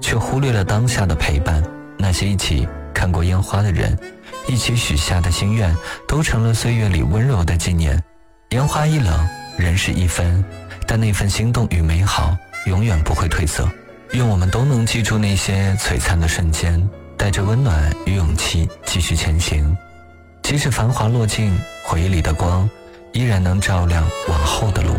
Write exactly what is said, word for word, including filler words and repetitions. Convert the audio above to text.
却忽略了当下的陪伴。那些一起看过烟花的人，一起许下的心愿，都成了岁月里温柔的纪念。烟花易冷，人事易分，但那份心动与美好永远不会褪色。愿我们都能记住那些璀璨的瞬间，带着温暖与勇气继续前行。即使繁华落尽，回忆里的光依然能照亮往后的路。